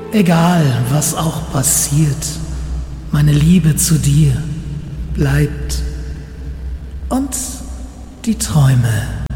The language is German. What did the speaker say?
Egal, was auch passiert, meine Liebe zu dir bleibt und die Träume